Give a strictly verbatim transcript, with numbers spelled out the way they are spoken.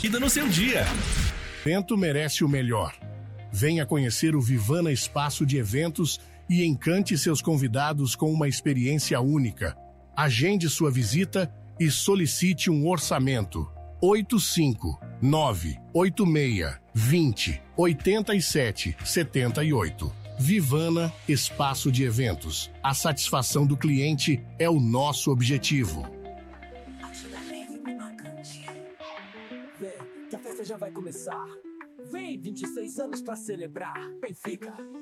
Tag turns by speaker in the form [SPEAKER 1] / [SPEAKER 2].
[SPEAKER 1] Ida no seu dia.
[SPEAKER 2] O evento merece o melhor. Venha conhecer o Vivana Espaço de Eventos e encante seus convidados com uma experiência única. Agende sua visita e solicite um orçamento. oito cinco nove oito seis dois zero oito sete sete oito. Vivana Espaço de Eventos. A satisfação do cliente é o nosso objetivo.
[SPEAKER 3] Vem, que a festa já vai começar. Vem, vinte e seis anos pra celebrar. Benfica.